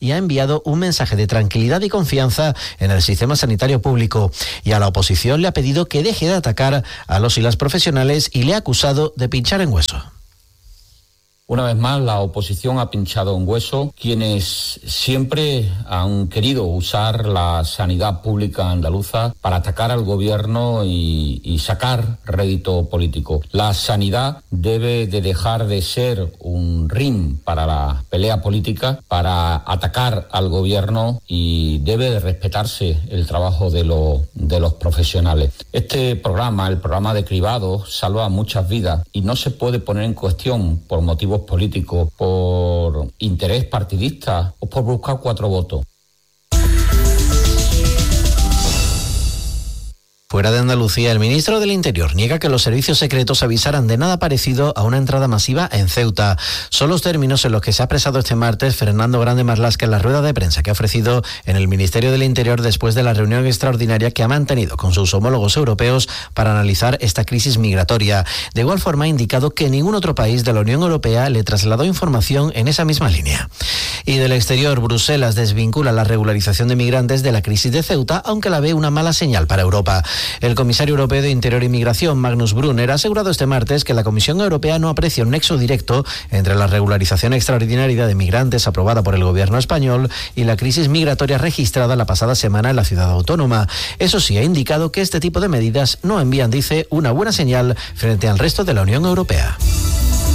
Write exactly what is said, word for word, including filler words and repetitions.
y ha enviado un mensaje de tranquilidad y confianza en el sistema sanitario público. Y a la oposición le ha pedido que deje de atacar a los y las profesionales y le ha acusado de pinchar en hueso. Una vez más, la oposición ha pinchado en hueso. Quienes siempre han querido usar la sanidad pública andaluza para atacar al gobierno y, y sacar rédito político. La sanidad debe de dejar de ser un ring para la pelea política, para atacar al gobierno, y debe de respetarse el trabajo de, lo, de los profesionales. Este programa, el programa de cribados, salva muchas vidas y no se puede poner en cuestión por motivos políticos, por interés partidista o por buscar cuatro votos. Fuera de Andalucía, el ministro del Interior niega que los servicios secretos avisaran de nada parecido a una entrada masiva en Ceuta. Son los términos en los que se ha expresado este martes Fernando Grande Marlaska en la rueda de prensa que ha ofrecido en el Ministerio del Interior después de la reunión extraordinaria que ha mantenido con sus homólogos europeos para analizar esta crisis migratoria. De igual forma, ha indicado que ningún otro país de la Unión Europea le trasladó información en esa misma línea. Y del exterior, Bruselas desvincula la regularización de migrantes de la crisis de Ceuta, aunque la ve una mala señal para Europa. El comisario europeo de Interior y Migración, Magnus Brunner, ha asegurado este martes que la Comisión Europea no aprecia un nexo directo entre la regularización extraordinaria de migrantes aprobada por el gobierno español y la crisis migratoria registrada la pasada semana en la ciudad autónoma. Eso sí, ha indicado que este tipo de medidas no envían, dice, una buena señal frente al resto de la Unión Europea.